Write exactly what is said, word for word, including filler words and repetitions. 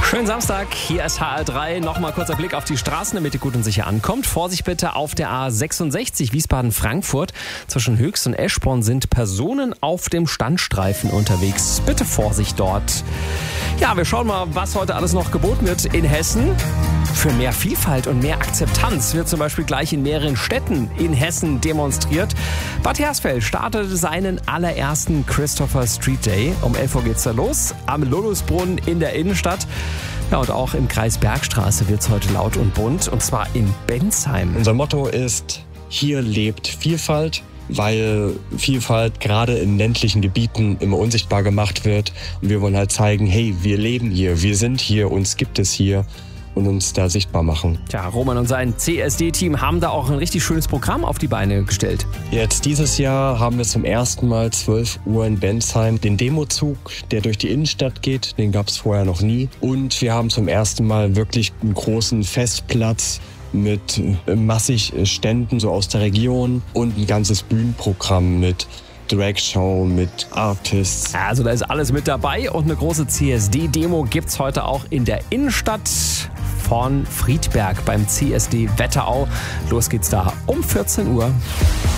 Schönen Samstag, hier ist H R drei. Nochmal kurzer Blick auf die Straßen, damit ihr gut und sicher ankommt. Vorsicht bitte auf der A sechsundsechzig Wiesbaden-Frankfurt. Zwischen Höchst und Eschborn sind Personen auf dem Standstreifen unterwegs. Bitte Vorsicht dort. Ja, wir schauen mal, was heute alles noch geboten wird in Hessen. Für mehr Vielfalt und mehr Akzeptanz wird zum Beispiel gleich in mehreren Städten in Hessen demonstriert. Bad Hersfeld startete seinen allerersten Christopher Street Day. Um elf Uhr geht's da los am Lullusbrunnen in der Innenstadt. Ja, und auch im Kreis Bergstraße wird's heute laut und bunt, und zwar in Bensheim. Unser Motto ist: Hier lebt Vielfalt, weil Vielfalt gerade in ländlichen Gebieten immer unsichtbar gemacht wird. Und wir wollen halt zeigen, hey, wir leben hier, wir sind hier, uns gibt es hier. Und uns da sichtbar machen. Tja, Roman und sein C S D-Team haben da auch ein richtig schönes Programm auf die Beine gestellt. Jetzt dieses Jahr haben wir zum ersten Mal zwölf Uhr in Bensheim den Demozug, der durch die Innenstadt geht. Den gab es vorher noch nie. Und wir haben zum ersten Mal wirklich einen großen Festplatz mit massig Ständen so aus der Region und ein ganzes Bühnenprogramm mit Dragshow, mit Artists. Also da ist alles mit dabei, und eine große C S D-Demo gibt's heute auch in der Innenstadt von Friedberg beim C S D Wetterau. Los geht's da um vierzehn Uhr.